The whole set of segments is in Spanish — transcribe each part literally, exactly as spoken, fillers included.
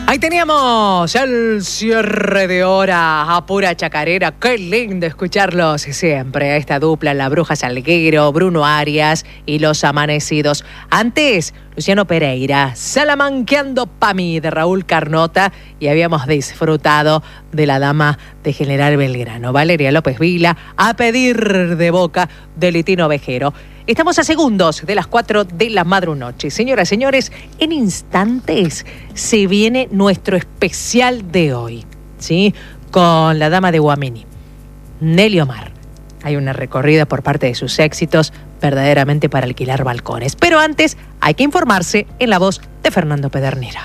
Ahí teníamos el cierre de hora a pura chacarera. Qué lindo escucharlos siempre. A esta dupla, La Bruja Salguero, Bruno Arias y Los Amanecidos. Antes, Luciano Pereira, Salamanqueando pa' mí, de Raúl Carnota. Y habíamos disfrutado de La Dama de General Belgrano, Valeria López Vila, A pedir de boca, de Litino Vejero. Estamos a segundos de las cuatro de la madrunoche. Señoras y señores, en instantes se viene nuestro especial de hoy, ¿sí? Con la Dama de Guamini, Nelly Omar. Hay una recorrida por parte de sus éxitos verdaderamente para alquilar balcones. Pero antes hay que informarse en la voz de Fernando Pedernera.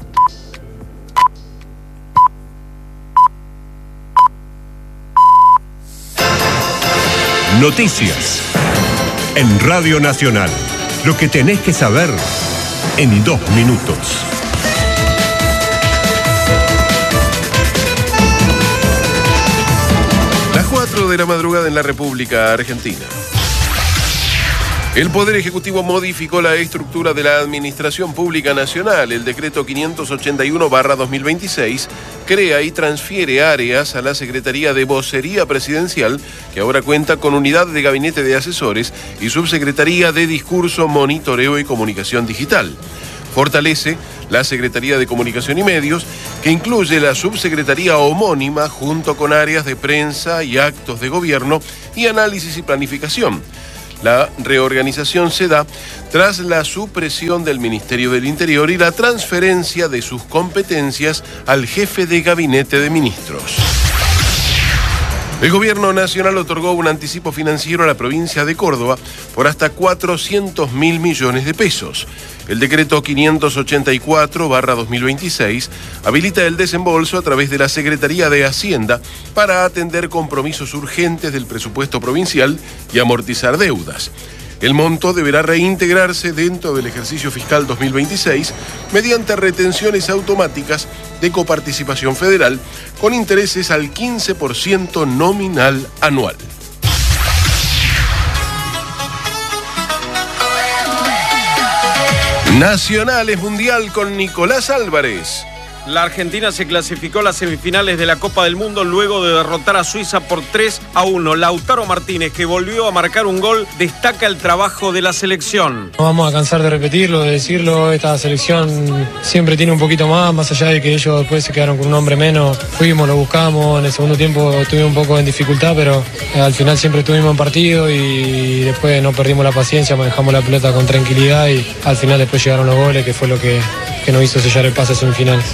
Noticias en Radio Nacional. Lo que tenés que saber en dos minutos. Las cuatro de la madrugada en la República Argentina. El Poder Ejecutivo modificó la estructura de la Administración Pública Nacional. El decreto quinientos ochenta y uno barra dos mil veintiséis crea y transfiere áreas a la Secretaría de Vocería Presidencial, que ahora cuenta con unidad de gabinete de asesores y subsecretaría de Discurso, Monitoreo y Comunicación Digital. Fortalece la Secretaría de Comunicación y Medios, que incluye la subsecretaría homónima junto con áreas de prensa y actos de gobierno y análisis y planificación. La reorganización se da tras la supresión del Ministerio del Interior y la transferencia de sus competencias al jefe de gabinete de ministros. El Gobierno Nacional otorgó un anticipo financiero a la provincia de Córdoba por hasta cuatrocientos mil millones de pesos. El decreto quinientos ochenta y cuatro barra dos mil veintiséis habilita el desembolso a través de la Secretaría de Hacienda para atender compromisos urgentes del presupuesto provincial y amortizar deudas. El monto deberá reintegrarse dentro del ejercicio fiscal dos mil veintiséis mediante retenciones automáticas de coparticipación federal con intereses al quince por ciento nominal anual. Nacionales Mundial con Nicolás Álvarez. La Argentina se clasificó a las semifinales de la Copa del Mundo luego de derrotar a Suiza por tres a uno. Lautaro Martínez, que volvió a marcar un gol, destaca el trabajo de la selección. No vamos a cansar de repetirlo, de decirlo. Esta selección siempre tiene un poquito más, más allá de que ellos después se quedaron con un hombre menos. Fuimos, lo buscamos, en el segundo tiempo estuvimos un poco en dificultad, pero al final siempre estuvimos en partido y después no perdimos la paciencia, manejamos la pelota con tranquilidad y al final después llegaron los goles, que fue lo que, que nos hizo sellar el pase a semifinales.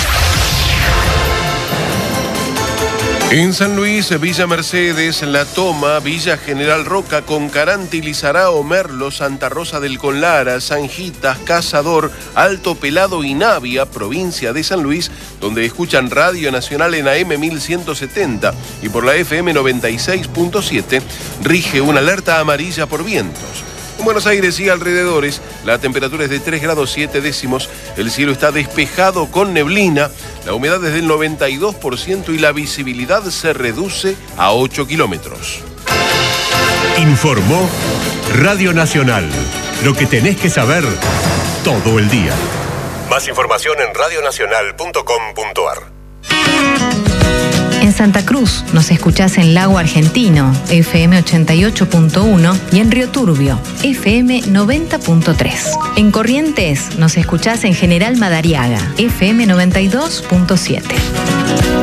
En San Luis, Villa Mercedes, La Toma, Villa General Roca, Concarante, Lizarao, Merlo, Santa Rosa del Conlara, Sanjitas, Cazador, Alto Pelado y Navia, provincia de San Luis, donde escuchan Radio Nacional en A M mil ciento setenta y por la F M noventa y seis punto siete, rige una alerta amarilla por vientos. En Buenos Aires y alrededores, la temperatura es de tres grados siete décimos, el cielo está despejado con neblina, la humedad es del noventa y dos por ciento y la visibilidad se reduce a ocho kilómetros. Informó Radio Nacional. Lo que tenés que saber todo el día. Más información en radio nacional punto com punto a r. En Santa Cruz nos escuchás en Lago Argentino, F M ochenta y ocho punto uno, y en Río Turbio, F M noventa punto tres. En Corrientes nos escuchás en General Madariaga, F M noventa y dos punto siete.